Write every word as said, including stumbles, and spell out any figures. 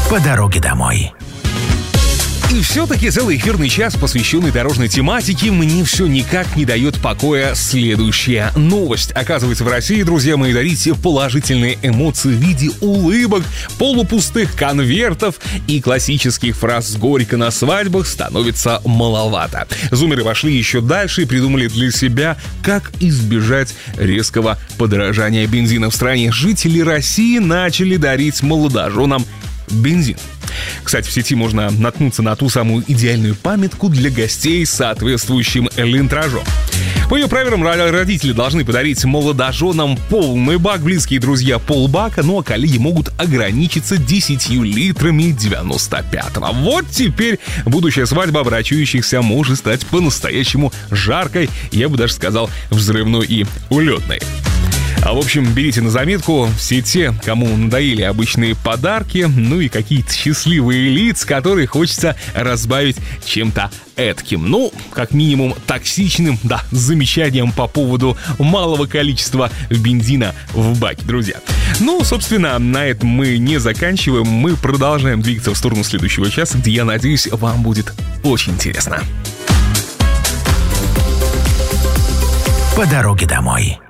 по дороге домой. И все-таки целый эфирный час, посвященный дорожной тематике, мне все никак не дает покоя следующая новость. Оказывается, в России, друзья мои, дарить положительные эмоции в виде улыбок, полупустых конвертов и классических фраз с горько на свадьбах становится маловато. Зумеры пошли еще дальше и придумали для себя, как избежать резкого подорожания бензина в стране. Жители России начали дарить молодоженам бензин. Кстати, в сети можно наткнуться на ту самую идеальную памятку для гостей с соответствующим лентражом. По ее правилам, родители должны подарить молодоженам полный бак, близкие друзья полбака, ну а коллеги могут ограничиться десятью литрами девяносто пятого. Вот теперь будущая свадьба брачующихся может стать по-настоящему жаркой, я бы даже сказал, взрывной и улетной. А в общем, берите на заметку все те, кому надоели обычные подарки, ну и какие-то счастливые лица, которые хочется разбавить чем-то этким. Ну, как минимум, токсичным, да, с замечанием по поводу малого количества бензина в баке, друзья. Ну, собственно, на этом мы не заканчиваем. Мы продолжаем двигаться в сторону следующего часа, где, я надеюсь, вам будет очень интересно. По дороге домой.